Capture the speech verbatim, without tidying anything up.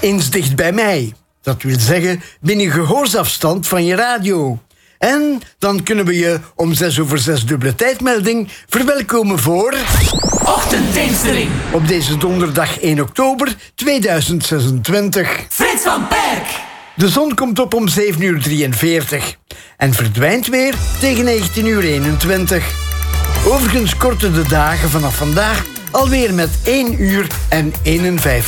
eens dicht bij mij. Dat wil zeggen binnen gehoorsafstand van je radio. En dan kunnen we je om zes over zes dubbele tijdmelding verwelkomen voor... Ochtendtintering. Op deze donderdag één oktober tweeduizend zesentwintig. Frits van Perk. De zon komt op om zeven uur drieënveertig en verdwijnt weer tegen negentien uur eenentwintig. Overigens korten de dagen vanaf vandaag alweer met één uur en eenenvijftig.